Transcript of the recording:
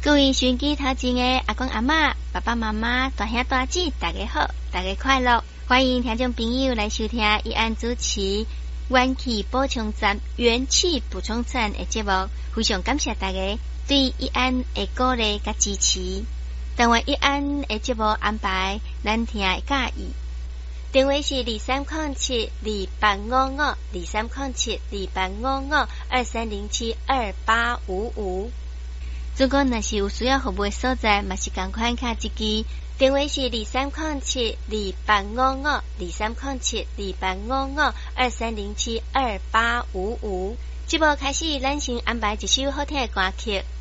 各位收音机头前的阿公阿嬷、爸爸妈妈、大兄大姐，大家好，大家快乐！欢迎听众朋友来收听一安主持元气补充站的节目，非常感谢大家对一安的鼓励甲支持。但愿一安的节目安排，咱听会介意。电话是2307-2855，2307-2855。如果若是有需要服务的所在，嘛是同款卡一支。电话是2307-2855，2307-2855。节目开始，咱先安排一首好听的歌曲。